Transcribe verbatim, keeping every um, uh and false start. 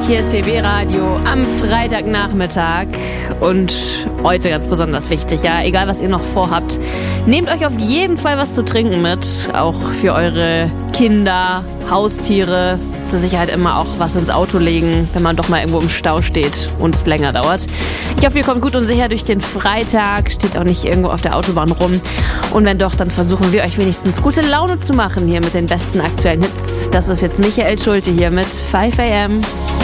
Hier ist P B Radio am Freitagnachmittag und heute ganz besonders wichtig, ja, egal was ihr noch vorhabt, nehmt euch auf jeden Fall was zu trinken mit, auch für eure Kinder, Haustiere, zur Sicherheit immer auch was ins Auto legen, wenn man doch mal irgendwo im Stau steht und es länger dauert. Ich hoffe, ihr kommt gut und sicher durch den Freitag, steht auch nicht irgendwo auf der Autobahn rum und wenn doch, dann versuchen wir euch wenigstens gute Laune zu machen hier mit den besten aktuellen Hits. Das ist jetzt Michael Schulte hier mit five a m